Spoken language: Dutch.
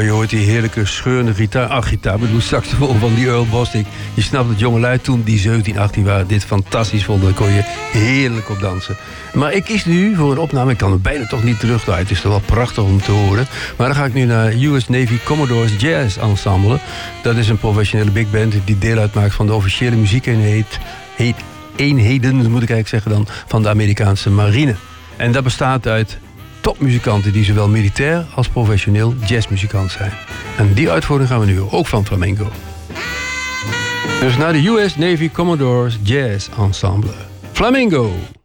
Nou, je hoort die heerlijke scheurende gitaar, bedoel saxofoon van die Earl Bostic. Je snapt dat jongelui toen die 17, 18 waren dit fantastisch vonden. Daar kon je heerlijk op dansen. Maar ik kies nu voor een opname, ik kan het bijna toch niet terugdraaien. Het is toch wel prachtig om te horen. Maar dan ga ik nu naar US Navy Commodores Jazz Ensemble. Dat is een professionele big band die deel uitmaakt van de officiële muziekeenheden, moet ik eigenlijk zeggen dan, van de Amerikaanse marine. En dat bestaat uit topmuzikanten die zowel militair als professioneel jazzmuzikant zijn. En die uitvoering gaan we nu ook van Flamengo. Dus naar de US Navy Commodores Jazz Ensemble. Flamengo!